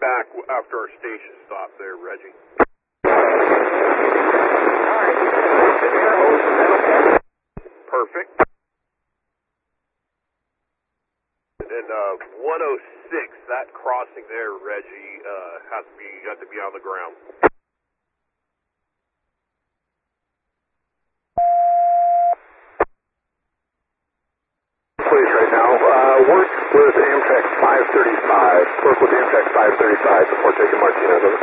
back after our station stop there, Reggie. Perfect. And 106, that crossing there, Reggie, has to be on the ground. Please, right now, work with Amtrak 535. Work with Amtrak 535 before taking Martinez over.